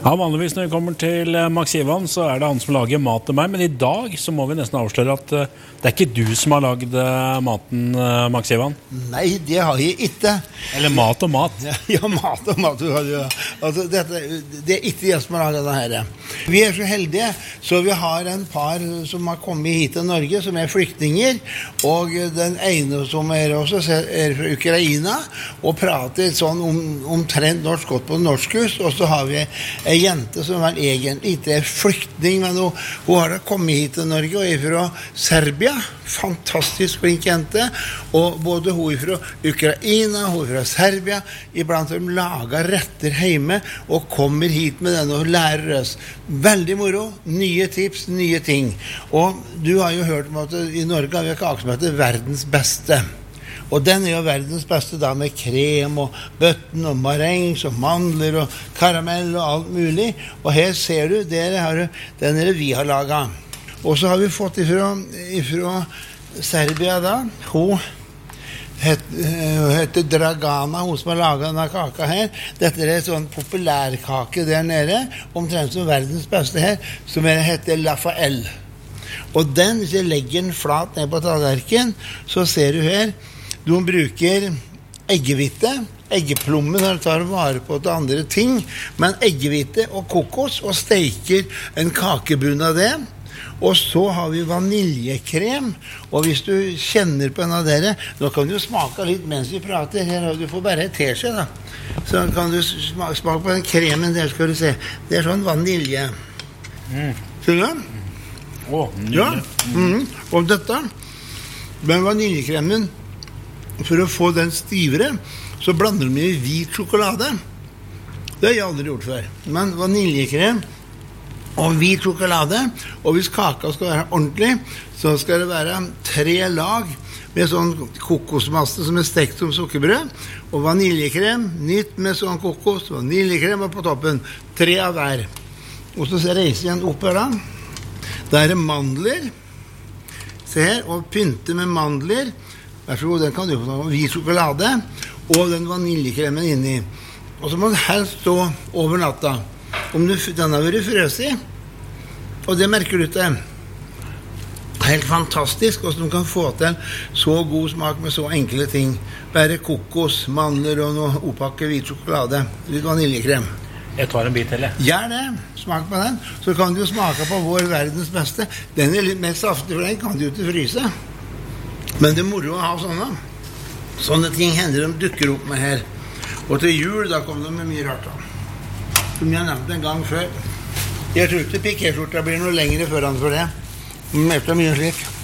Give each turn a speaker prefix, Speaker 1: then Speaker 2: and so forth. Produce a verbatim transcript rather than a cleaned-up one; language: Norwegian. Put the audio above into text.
Speaker 1: Ja, vanligvis når vi kommer til Max Ivan, så er det han som lager mat til meg, men i dag så må vi nesten avsløre at uh, det er ikke du som har laget uh, maten, uh, Max Ivan.
Speaker 2: Nei, det har jeg ikke.
Speaker 1: Eller mat og mat.
Speaker 2: Ja, ja mat og mat. Altså, dette, det er ikke jeg som har laget det her. Vi er så heldige, så vi har en par som har kommet hit til Norge, som er flyktninger, og den ene som er også er fra Ukraina, og prater sånn om, omtrent norsk godt på norskhus, og så har vi en jente som er egentlig ikke er flyktning, men hun, hun har da kommet hit til Norge og er fra Serbia. Fantastisk flink jente. Og både hun er fra Ukraina, hun er fra Serbia. Iblant har de laget retter hjemme og kommer hit med den og lærer oss. Veldig moro. Nye tips, nye ting. Og du har jo hørt om at i Norge har vi en kake som heter verdens beste. Og den er jo verdens beste da med krem og bøtten og marengs og mandler og karamell og alt mulig. Og her ser du, der har du, den er det vi har laget. Og så har vi fått ifra, ifra Serbia da, hun het, heter Dragana, hun som har laget denne kaka her. Dette er en sånn populærkake der nede, omtrent som verdens beste her, som heter La Fael. Og den, hvis jeg legger den flat ned på tallerken, så ser du her, du bruker eggehvite, eggeplommen når du tar vare på til andre ting, men eggehvite og kokos, og steker en kakebunn av det. Og så har vi vaniljekrem, og hvis du kjenner på en av dere, nå kan du smake litt mens vi prater, her du får bare et teskje da. Så kan du smake, smake på den kremen der, skal du se. Det er sånn vanilje. Mm. Ser du det?
Speaker 1: Åh, nydelig.
Speaker 2: Ja, mm. Og dette, med vaniljekremen, for å få den stivere, så blander de i hvit sjokolade. Det har jeg aldri gjort før. Men vaniljekrem og hvit sjokolade, og hvis kaka skal være ordentlig, så skal det være tre lag med sånn kokosmasse som er stekt som sukkerbrød, og vaniljekrem, nytt med sånn kokos, vaniljekrem på toppen, tre av hver. Og så reiser jeg den opp her da. Der er det mandler, se her, og pynte med mandler. Vær så god, den kan du få hvit sjokolade og den vaniljekremen inni. Og så må den helst stå over natta. Om du, den har vært frøsig, og det merker du til. Helt fantastisk, hvordan du kan få til så god smak med så enkle ting. Bare kokos, mandler og noe oppakket hvit sjokolade, litt vaniljekrem.
Speaker 1: Jeg tar en bit til, jeg.
Speaker 2: Gjør det, smak på den. Så kan du smake på vår verdens beste. Den er litt mer saftig, for den kan du ikke fryse. Men det er moro å ha sånne. Sånne ting hender de dukker opp med her. Og til jul, da kom de med mye rart da. Som jeg nevnte en gang før. Jeg tror ikke pikéskjorta blir noe lengre foran for det. Men det er mye slik.